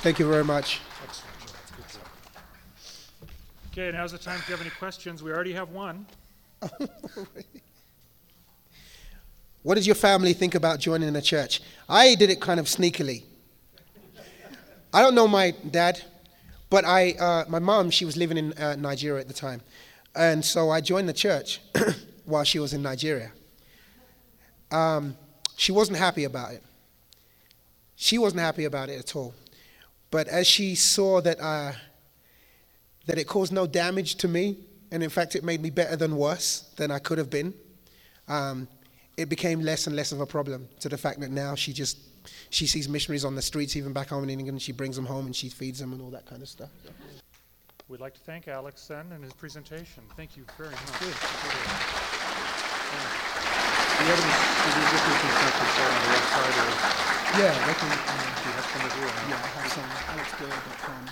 Thank you very much. Okay, now's the time if you have any questions. We already have one. What did your family think about joining the church? I did it kind of sneakily. I don't know my dad, but my mom, she was living in Nigeria at the time. And so I joined the church while she was in Nigeria. She wasn't happy about it. She wasn't happy about it at all. But as she saw that it caused no damage to me, and in fact it made me better than worse than I could have been, it became less and less of a problem, to the fact that now she sees missionaries on the streets, even back home in England, and she brings them home and she feeds them and all that kind of stuff. We'd like to thank Alex then and his presentation. Thank you very much. Good. Do you have any on the website? Yeah, they can. Do you have some of you? Yeah, I have some. AlexGale.com.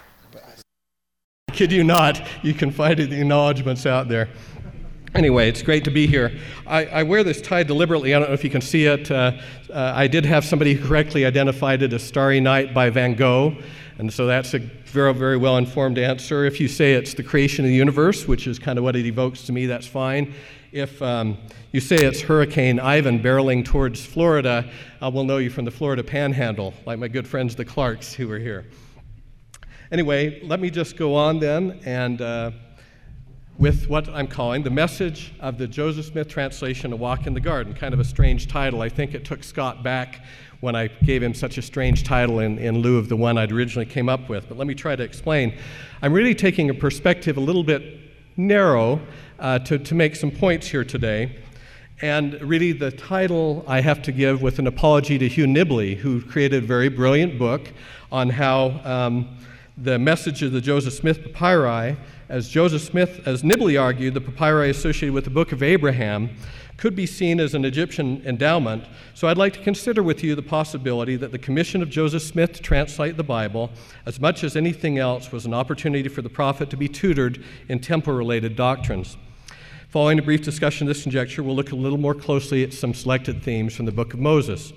I kid you not, you can find the acknowledgments out there. Anyway, it's great to be here. I wear this tie deliberately. I don't know if you can see it. I did have somebody who correctly identified it as Starry Night by Van Gogh, and so that's a very, very well-informed answer. If you say it's the creation of the universe, which is kind of what it evokes to me, that's fine. If you say it's Hurricane Ivan barreling towards Florida, we'll know you from the Florida Panhandle, like my good friends the Clarks who are here. Anyway, let me just go on then and with what I'm calling the message of the Joseph Smith translation of Walk in the Garden. Kind of a strange title. I think it took Scott back when I gave him such a strange title in lieu of the one I'd originally came up with. But let me try to explain. I'm really taking a perspective a little bit narrow to make some points here today. And really the title I have to give with an apology to Hugh Nibley, who created a very brilliant book on how the message of the Joseph Smith papyri, as Nibley argued, the papyri associated with the Book of Abraham could be seen as an Egyptian endowment. So I'd like to consider with you the possibility that the commission of Joseph Smith to translate the Bible, as much as anything else, was an opportunity for the prophet to be tutored in temple-related doctrines. Following a brief discussion of this conjecture, we'll look a little more closely at some selected themes from the Book of Moses.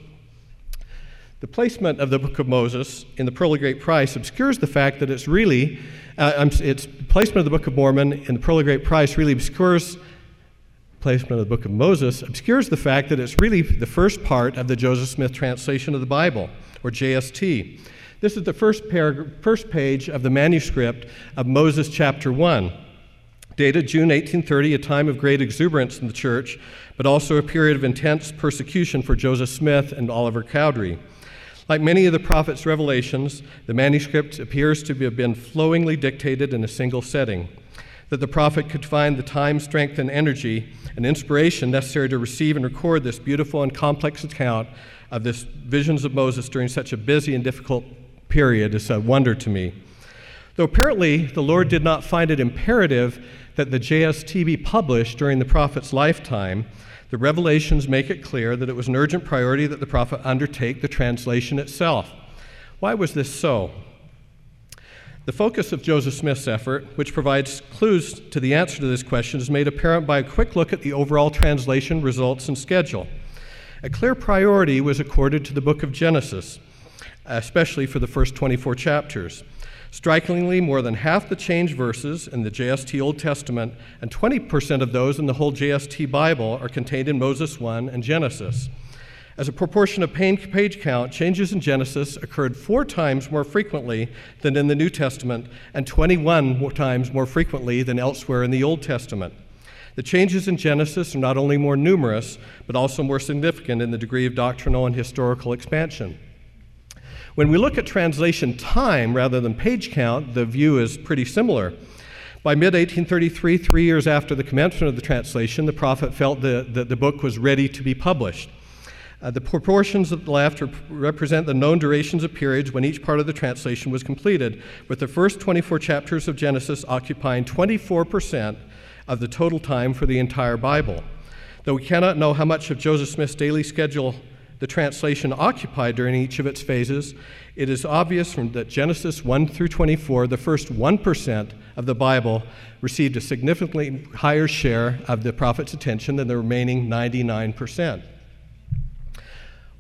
The placement of the Book of Moses in the Pearl of Great Price obscures the fact that it's really, its placement of the Book of Mormon in the Pearl of Great Price really obscures placement of the Book of Moses, obscures the fact that it's really the first part of the Joseph Smith translation of the Bible, or JST. This is the first page of the manuscript of Moses chapter 1, dated June 1830, a time of great exuberance in the church, but also a period of intense persecution for Joseph Smith and Oliver Cowdery. Like many of the prophet's revelations, the manuscript appears to have been flowingly dictated in a single setting, that the prophet could find the time, strength, and energy and inspiration necessary to receive and record this beautiful and complex account of this visions of Moses during such a busy and difficult period is a wonder to me. Though apparently the Lord did not find it imperative that the JST be published during the prophet's lifetime, the revelations make it clear that it was an urgent priority that the prophet undertake the translation itself. Why was this so? The focus of Joseph Smith's effort, which provides clues to the answer to this question, is made apparent by a quick look at the overall translation results and schedule. A clear priority was accorded to the book of Genesis, especially for the first 24 chapters. Strikingly, more than half the changed verses in the JST Old Testament and 20% of those in the whole JST Bible are contained in Moses 1 and Genesis. As a proportion of page count, changes in Genesis occurred 4 times more frequently than in the New Testament and 21 times more frequently than elsewhere in the Old Testament. The changes in Genesis are not only more numerous, but also more significant in the degree of doctrinal and historical expansion. When we look at translation time rather than page count, the view is pretty similar. By mid-1833, 3 years after the commencement of the translation, the prophet felt that the book was ready to be published. The proportions at the left represent the known durations of periods when each part of the translation was completed, with the first 24 chapters of Genesis occupying 24% of the total time for the entire Bible. Though we cannot know how much of Joseph Smith's daily schedule the translation occupied during each of its phases, it is obvious from that Genesis 1 through 24, the first 1% of the Bible received a significantly higher share of the prophet's attention than the remaining 99%.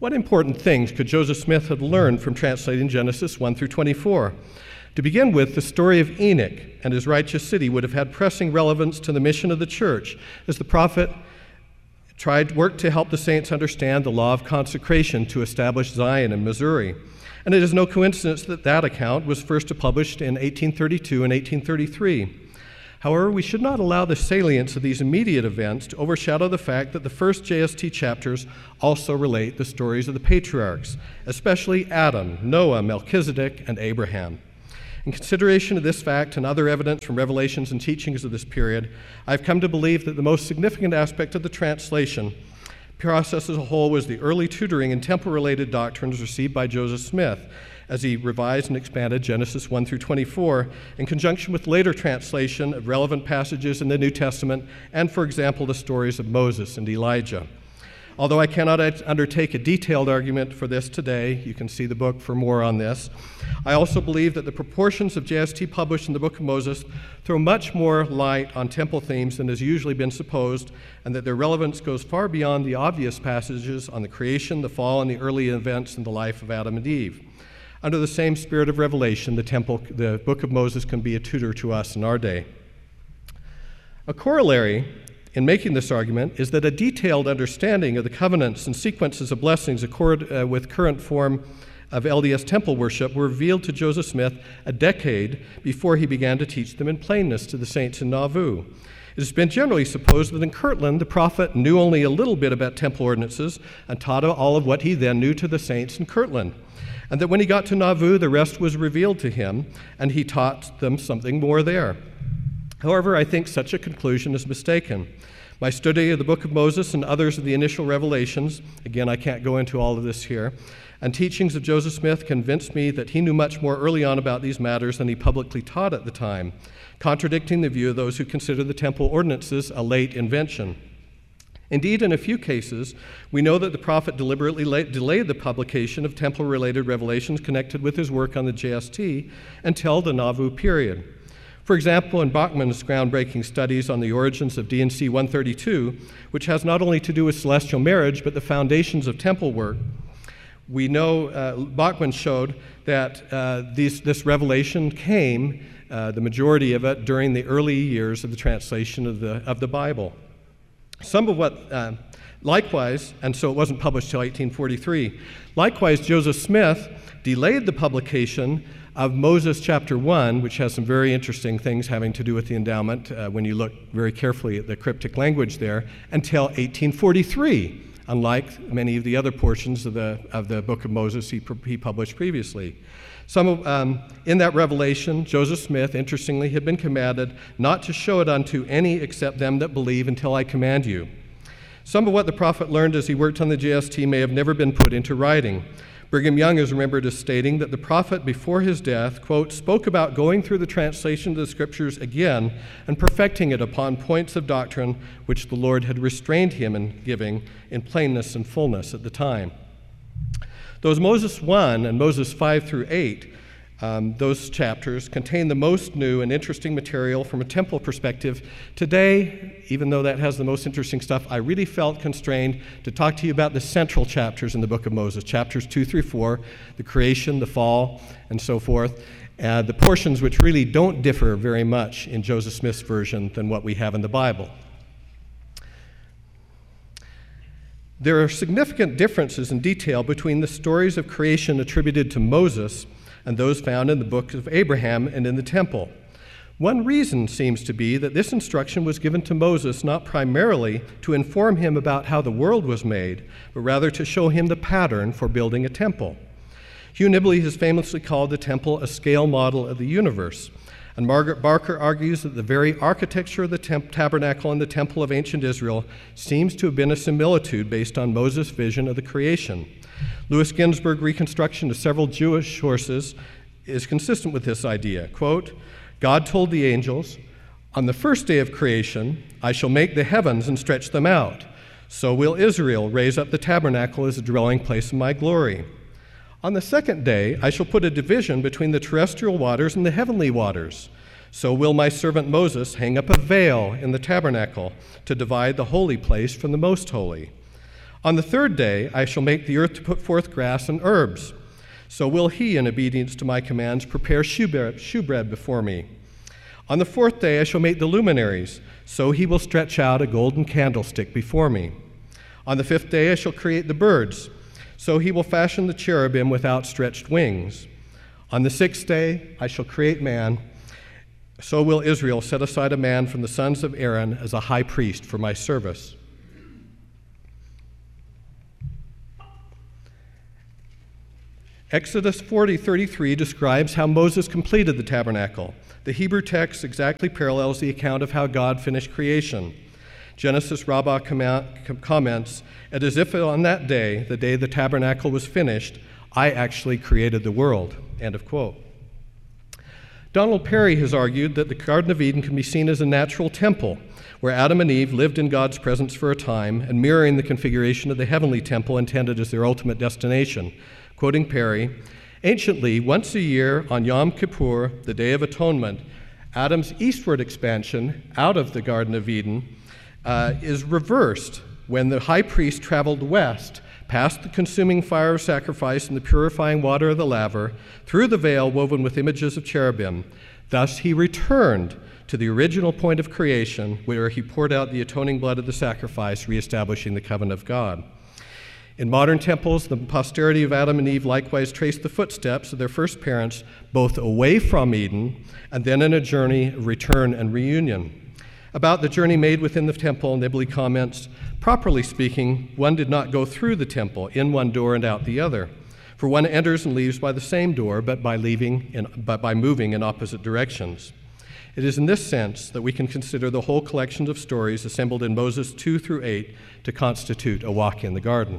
What important things could Joseph Smith have learned from translating Genesis 1 through 24? To begin with, the story of Enoch and his righteous city would have had pressing relevance to the mission of the church, as the prophet worked to help the saints understand the law of consecration to establish Zion in Missouri. And it is no coincidence that that account was first published in 1832 and 1833. However, we should not allow the salience of these immediate events to overshadow the fact that the first JST chapters also relate the stories of the patriarchs, especially Adam, Noah, Melchizedek, and Abraham. In consideration of this fact and other evidence from revelations and teachings of this period, I've come to believe that the most significant aspect of the translation process as a whole was the early tutoring in temple-related doctrines received by Joseph Smith as he revised and expanded Genesis 1 through 24 in conjunction with later translation of relevant passages in the New Testament and, for example, the stories of Moses and Elijah. Although I cannot undertake a detailed argument for this today, you can see the book for more on this, I also believe that the proportions of JST published in the Book of Moses throw much more light on temple themes than has usually been supposed, and that their relevance goes far beyond the obvious passages on the creation, the fall, and the early events in the life of Adam and Eve. Under the same spirit of revelation, the Book of Moses can be a tutor to us in our day. A corollary in making this argument is that a detailed understanding of the covenants and sequences of blessings accord with current form of LDS temple worship were revealed to Joseph Smith a decade before he began to teach them in plainness to the saints in Nauvoo. It has been generally supposed that in Kirtland, the prophet knew only a little bit about temple ordinances and taught all of what he then knew to the saints in Kirtland, and that when he got to Nauvoo, the rest was revealed to him, and he taught them something more there. However, I think such a conclusion is mistaken. My study of the Book of Moses and others of the initial revelations, again, I can't go into all of this here, and teachings of Joseph Smith convinced me that he knew much more early on about these matters than he publicly taught at the time, contradicting the view of those who consider the temple ordinances a late invention. Indeed, in a few cases, we know that the prophet deliberately delayed the publication of temple-related revelations connected with his work on the JST until the Nauvoo period. For example, in Bachman's groundbreaking studies on the origins of D&C 132, which has not only to do with celestial marriage, but the foundations of temple work, we know Bachman showed that this revelation came, the majority of it, during the early years of the translation of the Bible. Some of what, likewise, and so it wasn't published till 1843, likewise, Joseph Smith delayed the publication of Moses chapter 1, which has some very interesting things having to do with the endowment when you look very carefully at the cryptic language there, until 1843, unlike many of the other portions of the Book of Moses he published previously. In that revelation, Joseph Smith, interestingly, had been commanded not to show it unto any except them that believe until I command you. Some of what the prophet learned as he worked on the JST may have never been put into writing. Brigham Young is remembered as stating that the prophet before his death, quote, spoke about going through the translation of the scriptures again and perfecting it upon points of doctrine which the Lord had restrained him in giving in plainness and fullness at the time. Those Moses 1 and Moses 5 through 8, those chapters contain the most new and interesting material from a temple perspective. Today, even though that has the most interesting stuff, I really felt constrained to talk to you about the central chapters in the Book of Moses, chapters 2 through 4, the creation, the fall, and so forth, the portions which really don't differ very much in Joseph Smith's version than what we have in the Bible. There are significant differences in detail between the stories of creation attributed to Moses and those found in the book of Abraham and in the temple. One reason seems to be that this instruction was given to Moses not primarily to inform him about how the world was made, but rather to show him the pattern for building a temple. Hugh Nibley has famously called the temple a scale model of the universe, and Margaret Barker argues that the very architecture of the tabernacle and the temple of ancient Israel seems to have been a similitude based on Moses' vision of the creation. Louis Ginsburg's reconstruction of several Jewish sources is consistent with this idea. Quote, God told the angels, on the first day of creation, I shall make the heavens and stretch them out. So will Israel raise up the tabernacle as a dwelling place of my glory. On the second day, I shall put a division between the terrestrial waters and the heavenly waters. So will my servant Moses hang up a veil in the tabernacle to divide the holy place from the most holy. On the third day I shall make the earth to put forth grass and herbs. So will he, in obedience to my commands, prepare shewbread before me. On the fourth day I shall make the luminaries. So he will stretch out a golden candlestick before me. On the fifth day I shall create the birds. So he will fashion the cherubim with outstretched wings. On the sixth day I shall create man. So will Israel set aside a man from the sons of Aaron as a high priest for my service. Exodus 40:33 describes how Moses completed the tabernacle. The Hebrew text exactly parallels the account of how God finished creation. Genesis Rabbah comments, "It is as if on that day, the day the tabernacle was finished, I actually created the world." End of quote. Donald Perry has argued that the Garden of Eden can be seen as a natural temple, where Adam and Eve lived in God's presence for a time, and mirroring the configuration of the heavenly temple intended as their ultimate destination. Quoting Perry, "Anciently, once a year on Yom Kippur, the Day of Atonement, Adam's eastward expansion out of the Garden of Eden is reversed when the high priest traveled west, past the consuming fire of sacrifice and the purifying water of the laver, through the veil woven with images of cherubim. Thus he returned to the original point of creation, where he poured out the atoning blood of the sacrifice, reestablishing the covenant of God." In modern temples, the posterity of Adam and Eve likewise trace the footsteps of their first parents, both away from Eden and then in a journey of return and reunion. About the journey made within the temple, Nibley comments, "Properly speaking, one did not go through the temple, in one door and out the other. For one enters and leaves by the same door, but by moving in opposite directions. It is in this sense that we can consider the whole collection of stories assembled in Moses 2 through 8 to constitute a walk in the garden."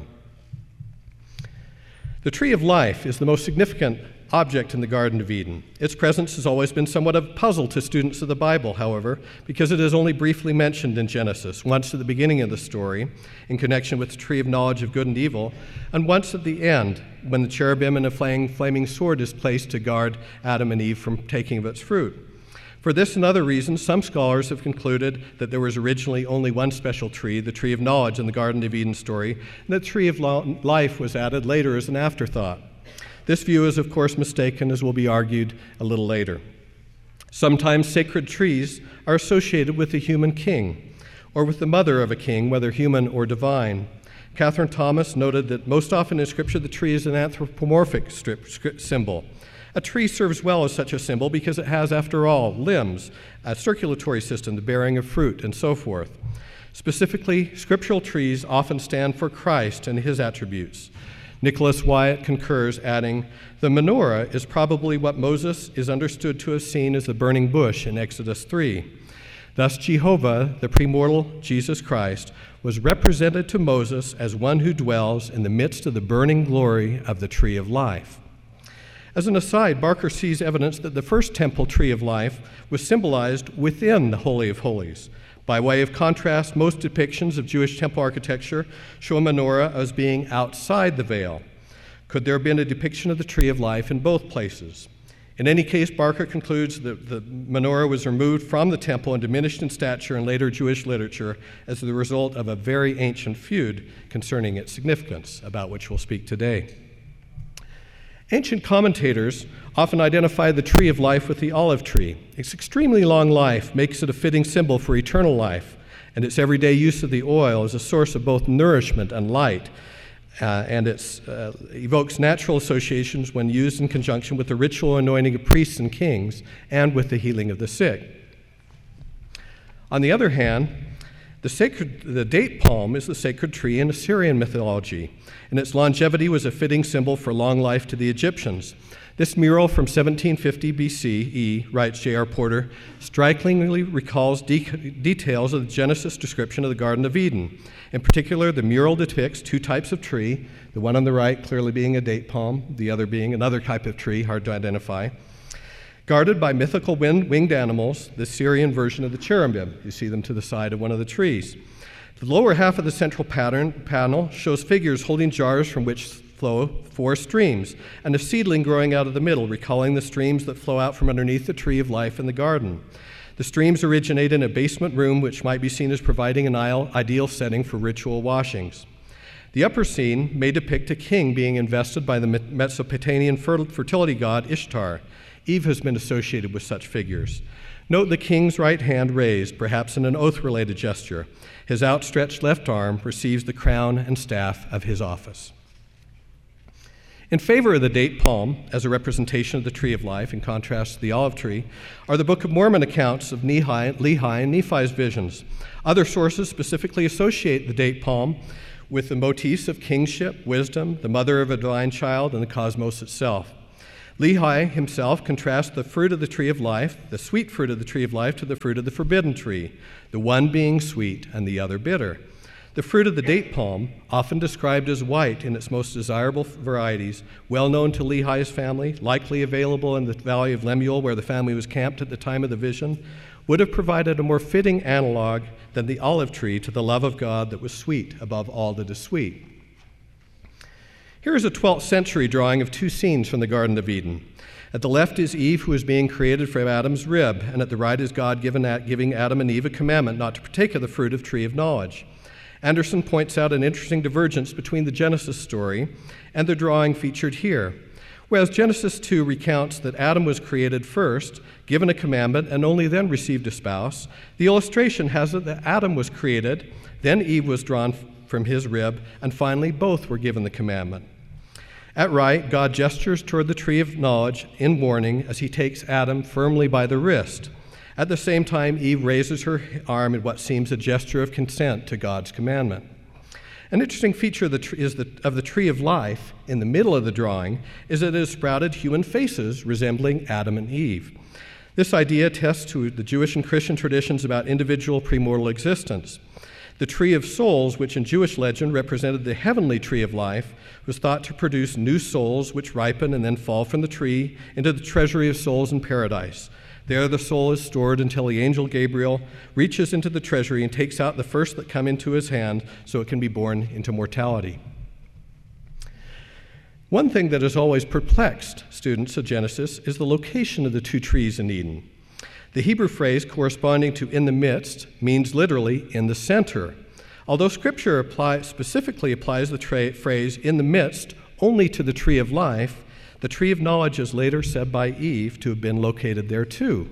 The tree of life is the most significant object in the Garden of Eden. Its presence has always been somewhat of a puzzle to students of the Bible, however, because it is only briefly mentioned in Genesis, once at the beginning of the story, in connection with the tree of knowledge of good and evil, and once at the end, when the cherubim and a flaming sword is placed to guard Adam and Eve from taking of its fruit. For this and other reasons, some scholars have concluded that there was originally only one special tree, the tree of knowledge in the Garden of Eden story, and the tree of life was added later as an afterthought. This view is, of course, mistaken, as will be argued a little later. Sometimes sacred trees are associated with the human king, or with the mother of a king, whether human or divine. Catherine Thomas noted that most often in Scripture the tree is an anthropomorphic symbol. A tree serves well as such a symbol because it has, after all, limbs, a circulatory system, the bearing of fruit, and so forth. Specifically, scriptural trees often stand for Christ and his attributes. Nicholas Wyatt concurs, adding, "The menorah is probably what Moses is understood to have seen as the burning bush in Exodus 3. Thus Jehovah, the premortal Jesus Christ, was represented to Moses as one who dwells in the midst of the burning glory of the tree of life." As an aside, Barker sees evidence that the first temple tree of life was symbolized within the Holy of Holies. By way of contrast, most depictions of Jewish temple architecture show a menorah as being outside the veil. Could there have been a depiction of the tree of life in both places? In any case, Barker concludes that the menorah was removed from the temple and diminished in stature in later Jewish literature as the result of a very ancient feud concerning its significance, about which we'll speak today. Ancient commentators often identify the tree of life with the olive tree. Its extremely long life makes it a fitting symbol for eternal life, and its everyday use of the oil is a source of both nourishment and light, and it evokes natural associations when used in conjunction with the ritual anointing of priests and kings and with the healing of the sick. On the other hand, the date palm is the sacred tree in Assyrian mythology, and its longevity was a fitting symbol for long life to the Egyptians. This mural from 1750 BCE, writes J.R. Porter, strikingly recalls details of the Genesis description of the Garden of Eden. In particular, the mural depicts two types of tree, the one on the right clearly being a date palm, the other being another type of tree, hard to identify, guarded by mythical winged animals, the Syrian version of the cherubim. You see them to the side of one of the trees. The lower half of the central panel shows figures holding jars from which flow 4 streams, and a seedling growing out of the middle, recalling the streams that flow out from underneath the tree of life in the garden. The streams originate in a basement room, which might be seen as providing an ideal setting for ritual washings. The upper scene may depict a king being invested by the Mesopotamian fertility god Ishtar. Eve has been associated with such figures. Note the king's right hand raised, perhaps in an oath-related gesture. His outstretched left arm receives the crown and staff of his office. In favor of the date palm as a representation of the tree of life, in contrast to the olive tree, are the Book of Mormon accounts of Lehi and Nephi's visions. Other sources specifically associate the date palm with the motifs of kingship, wisdom, the mother of a divine child, and the cosmos itself. Lehi himself contrasts the fruit of the tree of life, the sweet fruit of the tree of life, to the fruit of the forbidden tree, the one being sweet and the other bitter. The fruit of the date palm, often described as white in its most desirable varieties, well known to Lehi's family, likely available in the valley of Lemuel where the family was camped at the time of the vision, would have provided a more fitting analog than the olive tree to the love of God that was sweet above all that is sweet. Here is a 12th century drawing of two scenes from the Garden of Eden. At the left is Eve, who is being created from Adam's rib, and at the right is God giving Adam and Eve a commandment not to partake of the fruit of tree of knowledge. Anderson points out an interesting divergence between the Genesis story and the drawing featured here. Whereas Genesis 2 recounts that Adam was created first, given a commandment, and only then received a spouse, the illustration has it that Adam was created, then Eve was drawn from his rib, and finally both were given the commandment. At right, God gestures toward the tree of knowledge in warning as he takes Adam firmly by the wrist. At the same time, Eve raises her arm in what seems a gesture of consent to God's commandment. An interesting feature of the tree of life in the middle of the drawing is that it has sprouted human faces resembling Adam and Eve. This idea attests to the Jewish and Christian traditions about individual premortal existence. The tree of souls, which in Jewish legend represented the heavenly tree of life, was thought to produce new souls which ripen and then fall from the tree into the treasury of souls in paradise. There the soul is stored until the angel Gabriel reaches into the treasury and takes out the first that come into his hand so it can be born into mortality. One thing that has always perplexed students of Genesis is the location of the two trees in Eden. The Hebrew phrase corresponding to in the midst means literally in the center. Although Scripture specifically applies the phrase in the midst only to the tree of life, the tree of knowledge is later said by Eve to have been located there too.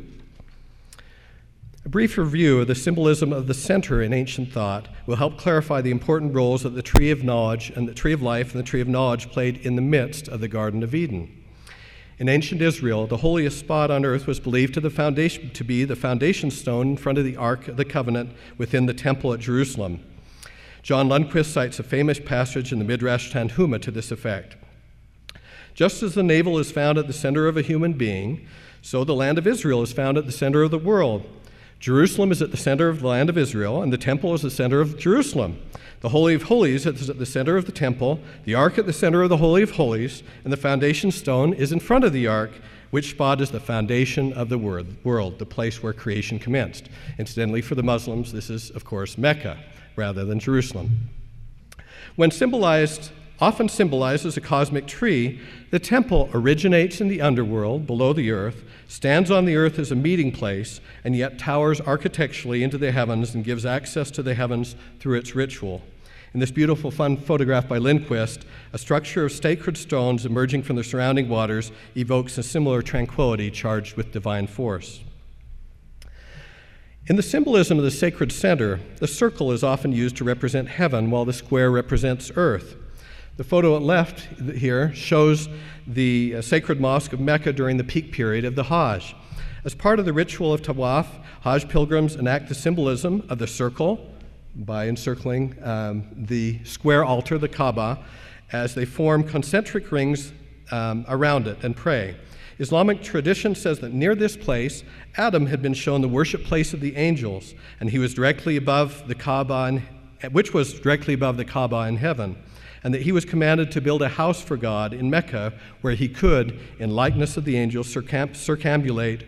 A brief review of the symbolism of the center in ancient thought will help clarify the important roles that the tree of knowledge and the tree of life and the tree of knowledge played in the midst of the Garden of Eden. In ancient Israel, the holiest spot on earth was believed to be the foundation stone in front of the Ark of the Covenant within the temple at Jerusalem. John Lundquist cites a famous passage in the Midrash Tanhuma to this effect. Just as the navel is found at the center of a human being, so the land of Israel is found at the center of the world. Jerusalem is at the center of the land of Israel, and the temple is the center of Jerusalem. The Holy of Holies is at the center of the temple, the Ark at the center of the Holy of Holies, and the foundation stone is in front of the Ark, which spot is the foundation of the world, the place where creation commenced. Incidentally, for the Muslims, this is, of course, Mecca rather than Jerusalem. When often symbolized as a cosmic tree, the temple originates in the underworld, below the earth, stands on the earth as a meeting place, and yet towers architecturally into the heavens and gives access to the heavens through its ritual. In this beautiful, fun photograph by Lindquist, a structure of sacred stones emerging from the surrounding waters evokes a similar tranquility charged with divine force. In the symbolism of the sacred center, the circle is often used to represent heaven, while the square represents earth. The photo at left here shows the sacred mosque of Mecca during the peak period of the Hajj. As part of the ritual of Tawaf, Hajj pilgrims enact the symbolism of the circle by encircling the square altar, the Kaaba, as they form concentric rings around it and pray. Islamic tradition says that near this place, Adam had been shown the worship place of the angels, and he was directly above the Kaaba, which was directly above the Kaaba in heaven, and that he was commanded to build a house for God in Mecca where he could, in likeness of the angels, circumambulate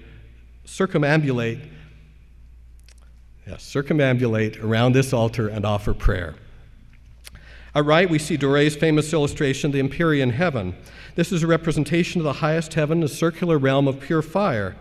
around this altar and offer prayer. At right, we see Doré's famous illustration, the Empyrean heaven. This is a representation of the highest heaven, a circular realm of pure fire.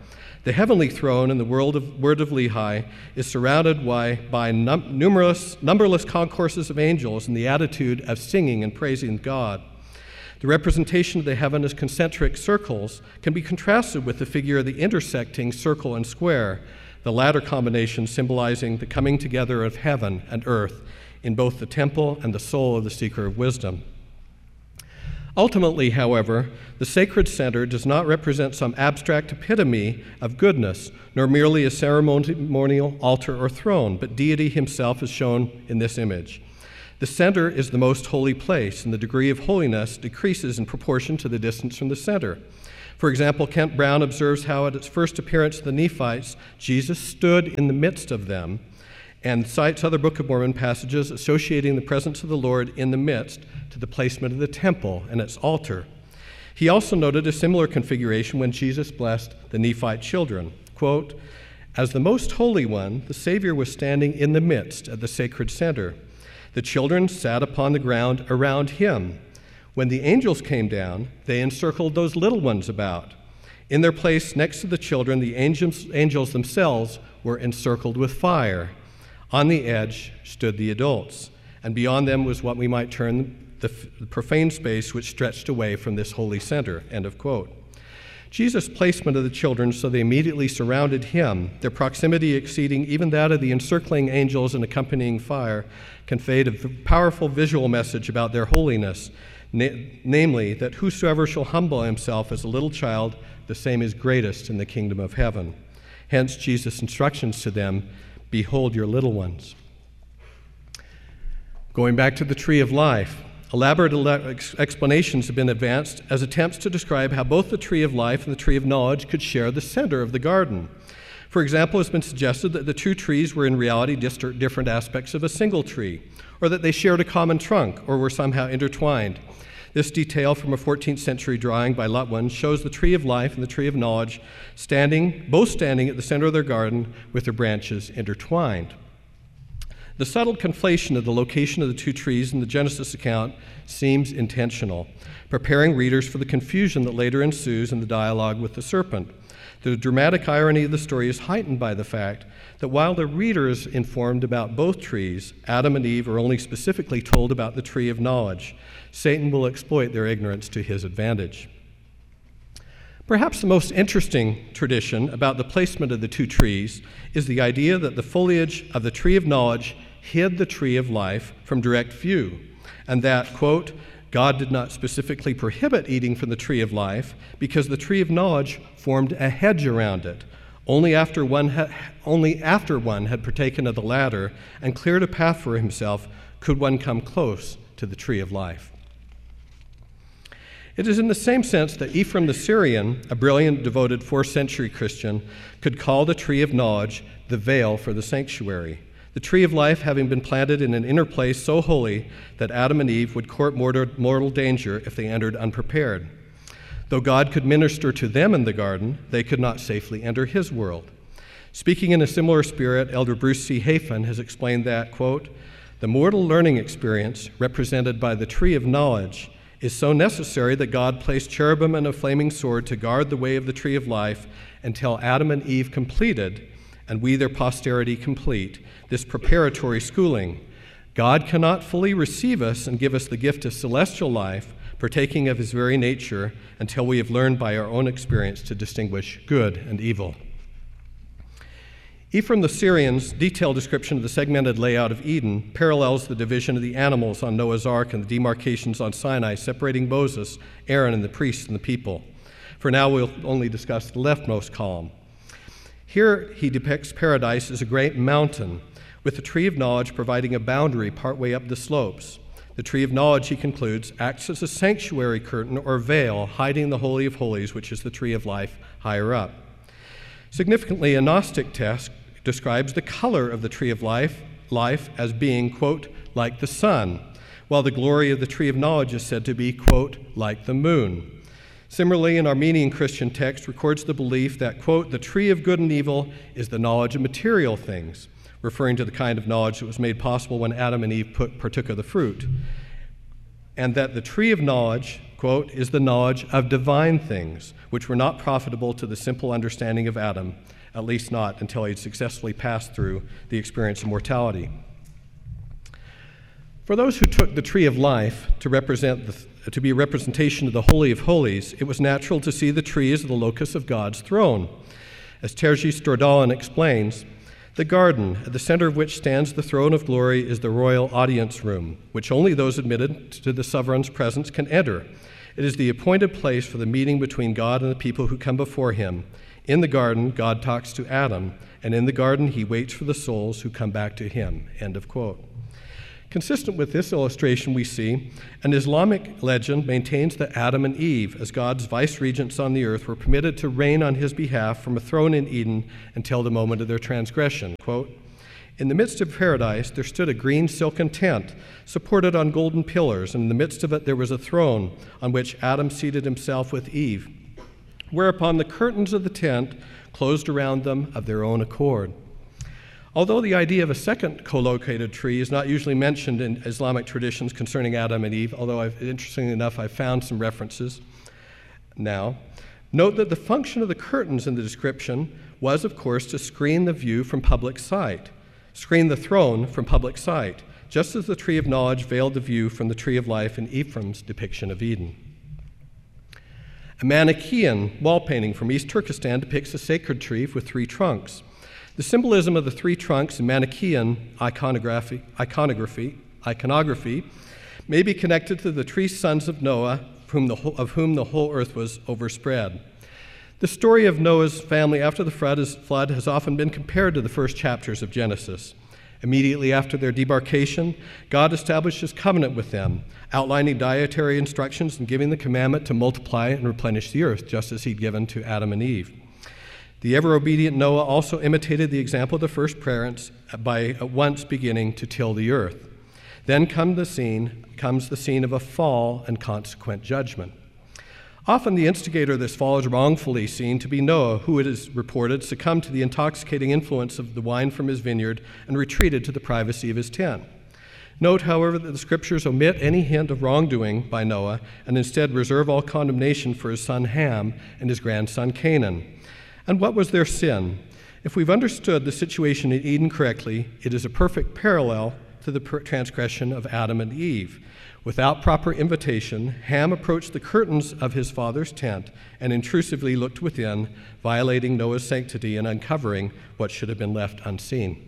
The heavenly throne in the word of Lehi is surrounded by numberless concourses of angels in the attitude of singing and praising God. The representation of the heaven as concentric circles can be contrasted with the figure of the intersecting circle and square, the latter combination symbolizing the coming together of heaven and earth in both the temple and the soul of the seeker of wisdom. Ultimately, however, the sacred center does not represent some abstract epitome of goodness, nor merely a ceremonial altar or throne, but deity himself is shown in this image. The center is the most holy place, and the degree of holiness decreases in proportion to the distance from the center. For example, Kent Brown observes how at its first appearance to the Nephites, Jesus stood in the midst of them, and cites other Book of Mormon passages associating the presence of the Lord in the midst to the placement of the temple and its altar. He also noted a similar configuration when Jesus blessed the Nephite children. Quote, "As the most holy one, the Savior was standing in the midst at the sacred center. The children sat upon the ground around him. When the angels came down, they encircled those little ones about. In their place next to the children, the angels themselves were encircled with fire. On the edge stood the adults, and beyond them was what we might term the profane space which stretched away from this holy center." End of quote. Jesus' placement of the children so they immediately surrounded him, their proximity exceeding even that of the encircling angels and accompanying fire, conveyed a powerful visual message about their holiness, namely that whosoever shall humble himself as a little child, the same is greatest in the kingdom of heaven. Hence Jesus' instructions to them, "Behold your little ones." Going back to the tree of life, elaborate explanations have been advanced as attempts to describe how both the tree of life and the tree of knowledge could share the center of the garden. For example, it's been suggested that the two trees were in reality different aspects of a single tree, or that they shared a common trunk, or were somehow intertwined. This detail from a 14th century drawing by Lutwin shows the tree of life and the tree of knowledge both standing at the center of their garden with their branches intertwined. The subtle conflation of the location of the two trees in the Genesis account seems intentional, preparing readers for the confusion that later ensues in the dialogue with the serpent. The dramatic irony of the story is heightened by the fact that while the reader is informed about both trees, Adam and Eve are only specifically told about the tree of knowledge. Satan will exploit their ignorance to his advantage. Perhaps the most interesting tradition about the placement of the two trees is the idea that the foliage of the tree of knowledge hid the tree of life from direct view, and that, quote, God did not specifically prohibit eating from the tree of life because the tree of knowledge formed a hedge around it. Only after one had partaken of the latter and cleared a path for himself could one come close to the tree of life. It is in the same sense that Ephraim the Syrian, a brilliant, devoted 4th century Christian, could call the tree of knowledge the veil for the sanctuary, the tree of life having been planted in an inner place so holy that Adam and Eve would court mortal danger if they entered unprepared. Though God could minister to them in the garden, they could not safely enter his world. Speaking in a similar spirit, Elder Bruce C. Hafen has explained that, quote, the mortal learning experience represented by the tree of knowledge is so necessary that God placed cherubim and a flaming sword to guard the way of the tree of life until Adam and Eve completed, and we their posterity complete, this preparatory schooling. God cannot fully receive us and give us the gift of celestial life, partaking of his very nature, until we have learned by our own experience to distinguish good and evil. Ephraim the Syrian's detailed description of the segmented layout of Eden parallels the division of the animals on Noah's Ark and the demarcations on Sinai, separating Moses, Aaron, and the priests and the people. For now, we'll only discuss the leftmost column. Here, he depicts paradise as a great mountain, with the tree of knowledge providing a boundary partway up the slopes. The tree of knowledge, he concludes, acts as a sanctuary curtain or veil hiding the Holy of Holies, which is the tree of life, higher up. Significantly, a Gnostic text describes the color of the tree of life as being, quote, like the sun, while the glory of the tree of knowledge is said to be, quote, like the moon. Similarly, an Armenian Christian text records the belief that, quote, the tree of good and evil is the knowledge of material things, referring to the kind of knowledge that was made possible when Adam and Eve partook of the fruit. and that the tree of knowledge, quote, is the knowledge of divine things, which were not profitable to the simple understanding of Adam, at least not until he had successfully passed through the experience of mortality. For those who took the tree of life to be a representation of the Holy of Holies, it was natural to see the tree as the locus of God's throne. As Terje Stordalen explains, the garden, at the center of which stands the throne of glory, is the royal audience room, which only those admitted to the sovereign's presence can enter. It is the appointed place for the meeting between God and the people who come before him. In the garden, God talks to Adam, and in the garden, he waits for the souls who come back to him, end of quote. Consistent with this illustration, we see an Islamic legend maintains that Adam and Eve, as God's vice-regents on the earth, were permitted to reign on his behalf from a throne in Eden until the moment of their transgression. Quote, in the midst of paradise, there stood a green silken tent, supported on golden pillars, and in the midst of it there was a throne on which Adam seated himself with Eve, whereupon the curtains of the tent closed around them of their own accord. Although the idea of a second co-located tree is not usually mentioned in Islamic traditions concerning Adam and Eve, although interestingly enough, I've found some references now, note that the function of the curtains in the description was, of course, to screen the view from public sight, screen the throne from public sight, just as the tree of knowledge veiled the view from the tree of life in Ephraim's depiction of Eden. A Manichaean wall painting from East Turkestan depicts a sacred tree with 3 trunks. The symbolism of the 3 trunks in Manichaean iconography may be connected to the 3 sons of Noah, of whom the whole earth was overspread. The story of Noah's family after the flood has often been compared to the first chapters of Genesis. Immediately after their debarkation, God established his covenant with them, outlining dietary instructions and giving the commandment to multiply and replenish the earth, just as he'd given to Adam and Eve. The ever-obedient Noah also imitated the example of the first parents by at once beginning to till the earth. Then comes the scene of a fall and consequent judgment. Often the instigator of this fall is wrongfully seen to be Noah, who, it is reported, succumbed to the intoxicating influence of the wine from his vineyard and retreated to the privacy of his tent. Note, however, that the scriptures omit any hint of wrongdoing by Noah and instead reserve all condemnation for his son Ham and his grandson Canaan. And what was their sin? If we've understood the situation in Eden correctly, it is a perfect parallel to the transgression of Adam and Eve. Without proper invitation, Ham approached the curtains of his father's tent and intrusively looked within, violating Noah's sanctity and uncovering what should have been left unseen.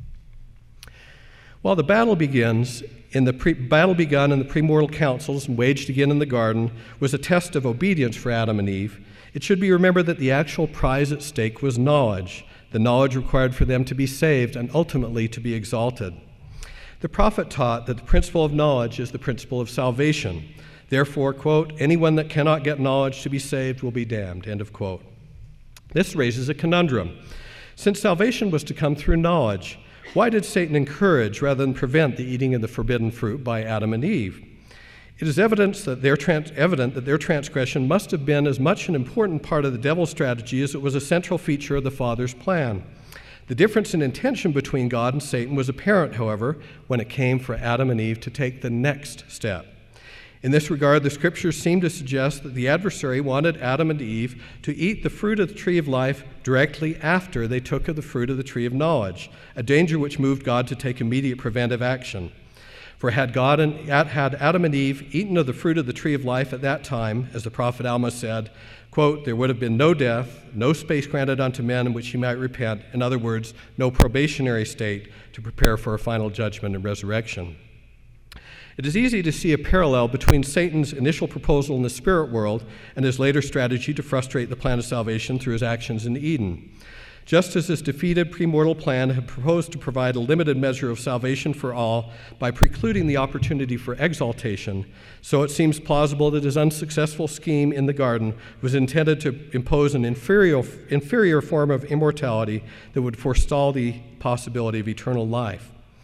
While the battle begun in the premortal councils and waged again in the garden was a test of obedience for Adam and Eve, it should be remembered that the actual prize at stake was knowledge, the knowledge required for them to be saved and ultimately to be exalted. The prophet taught that the principle of knowledge is the principle of salvation. Therefore, quote, anyone that cannot get knowledge to be saved will be damned, end of quote. This raises a conundrum. Since salvation was to come through knowledge, why did Satan encourage rather than prevent the eating of the forbidden fruit by Adam and Eve? It is evident that their transgression must have been as much an important part of the devil's strategy as it was a central feature of the Father's plan. The difference in intention between God and Satan was apparent, however, when it came for Adam and Eve to take the next step. In this regard, the scriptures seem to suggest that the adversary wanted Adam and Eve to eat the fruit of the tree of life directly after they took of the fruit of the tree of knowledge, a danger which moved God to take immediate preventive action. For had Adam and Eve eaten of the fruit of the tree of life at that time, as the prophet Alma said, quote, there would have been no death, no space granted unto men in which he might repent. In other words, no probationary state to prepare for a final judgment and resurrection. It is easy to see a parallel between Satan's initial proposal in the spirit world and his later strategy to frustrate the plan of salvation through his actions in Eden. Just as his defeated premortal plan had proposed to provide a limited measure of salvation for all by precluding the opportunity for exaltation, so it seems plausible that his unsuccessful scheme in the garden was intended to impose an inferior form of immortality that would forestall the possibility of eternal life.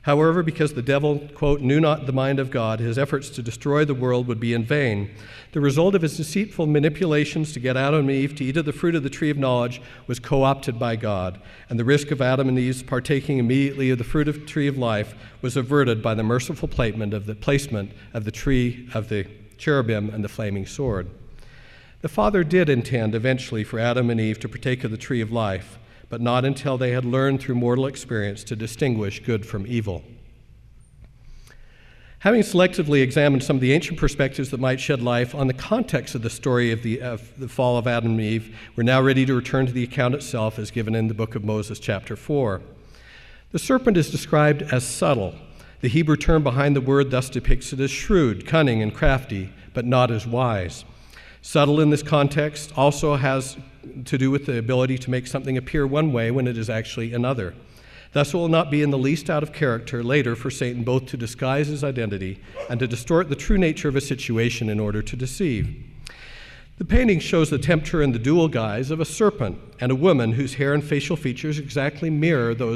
However, because the devil, quote, knew not the mind of God, his efforts to destroy the world would be in vain. The result of his deceitful manipulations to get Adam and Eve to eat of the fruit of the tree of knowledge was co-opted by God, and the risk of Adam and Eve's partaking immediately of the fruit of the tree of life was averted by the merciful placement of the tree of the cherubim and the flaming sword. The Father did intend eventually for Adam and Eve to partake of the tree of life, but not until they had learned through mortal experience to distinguish good from evil. Having selectively examined some of the ancient perspectives that might shed light on the context of the story of the fall of Adam and Eve, we're now ready to return to the account itself as given in the book of Moses, chapter 4. The serpent is described as subtle. The Hebrew term behind the word thus depicts it as shrewd, cunning, and crafty, but not as wise. Subtle in this context also has to do with the ability to make something appear one way when it is actually another. Thus, it will not be in the least out of character later for Satan both to disguise his identity and to distort the true nature of a situation in order to deceive. The painting shows the tempter in the dual guise of a serpent and a woman whose hair and facial features exactly mirror those